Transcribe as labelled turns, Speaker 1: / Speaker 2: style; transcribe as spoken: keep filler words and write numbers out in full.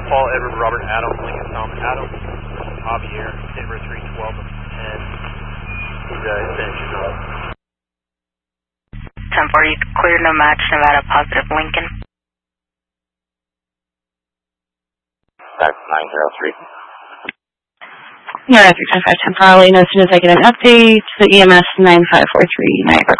Speaker 1: Paul, Edward, Robert, Adam, Lincoln, Tom, Adam, Javier, Denver three twelve, and he's uh, his engine up.
Speaker 2: ten forty, clear, no match, Nevada, positive, Lincoln.
Speaker 3: five nine zero three.
Speaker 4: Yeah, three ten five ten, probably. And as soon as I get an update, the E M S nine five four three Niagara